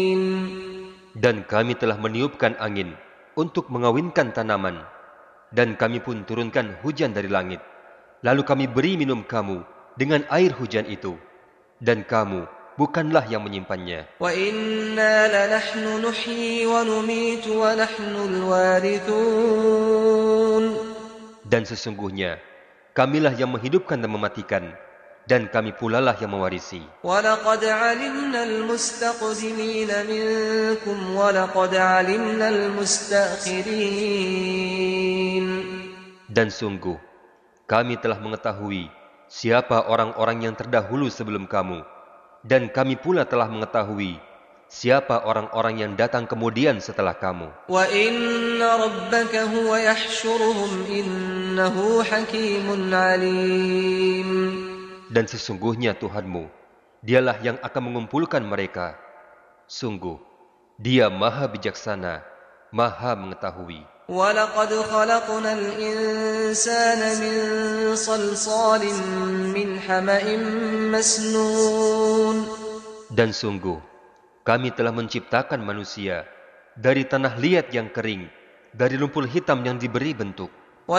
Dan kami telah meniupkan angin untuk mengawinkan tanaman, dan kami pun turunkan hujan dari langit. Lalu kami beri minum kamu dengan air hujan itu, dan kamu bukanlah yang menyimpannya. وَإِنَّا لَنَحْنُ نُحْيِي وَنُمِيتُ وَنَحْنُ الْوَارِثُونَ. Dan sesungguhnya kamilah yang menghidupkan dan mematikan, dan kami pulalah yang mewarisi. وَلَقَدْ عَلِمْنَا الْمُسْتَقْدِمِينَ مِنكُمْ وَلَقَدْ عَلِمْنَا الْمُسْتَأْخِرِينَ. Dan sungguh kami telah mengetahui siapa orang-orang yang terdahulu sebelum kamu, dan kami pula telah mengetahui siapa orang-orang yang datang kemudian setelah kamu. وَإِنَّ رَبَّكَ هُوَ يَحْشُرُهُمْ إِنَّهُ حَكِيمٌ عَلِيمٌ. Dan sesungguhnya Tuhanmu, dialah yang akan mengumpulkan mereka. Sungguh, Dia maha bijaksana, maha mengetahui. وَلَقَدْ خَلَقْنَا الْإِنسَانَ مِنْ صَلْصَالٍ مِنْ حَمَإٍ مَسْنُونٍ. Dan sungguh, kami telah menciptakan manusia dari tanah liat yang kering, dari lumpur hitam yang diberi bentuk.